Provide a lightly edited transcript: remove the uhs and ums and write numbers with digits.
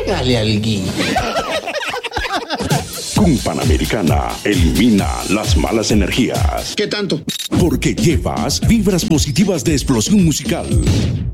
Pégale al guía. Con Panamericana, elimina las malas energías. ¿Qué tanto? Porque llevas vibras positivas de explosión musical.